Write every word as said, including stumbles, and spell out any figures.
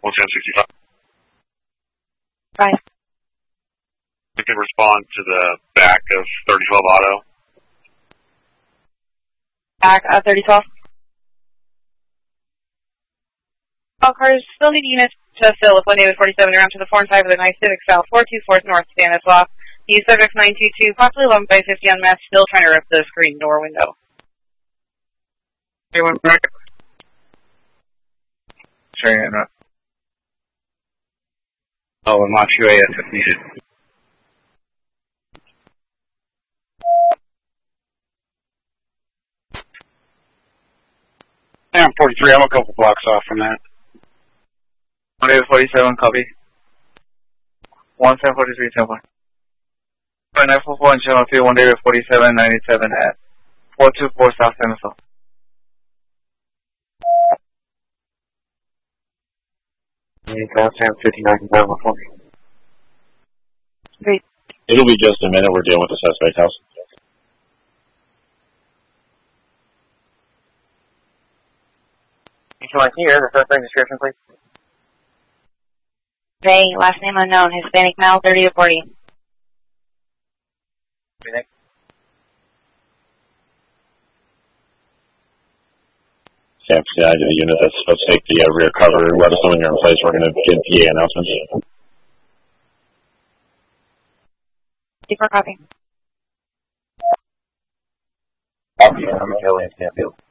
one ten sixty-five. Bye. You can respond to the back of thirty twelve Auto. Back at thirty twelve. All cars still need units to fill with one David forty-seven around to the four and five of the nice Civic South, four two four North Stanislaus. The subject nine two two, possibly eleven by fifty on meth, still trying to rip the screen door window. Anyone back? Sorry, I'm not. Oh, I'm on Q A S if needed. Yeah, I'm forty-three. I'm a couple blocks off from that. one David forty-seven, copy. one seven forty-three, temple. nine four four and channel two, one David forty-seven, ninety-seven at four two four South Stanislaus. Sam fifty-nine, nine one four. Great. It'll be just a minute. We're dealing with the suspect house. Can I hear the suspect description, please? Ray, last name unknown, Hispanic male, thirty to forty. Anything? Sam fifty-nine to the unit that's supposed to take the uh, rear cover. Let us know when you're in place. We're going to get P A announcements. Keep her copy. Copy. I'm in Stanfield.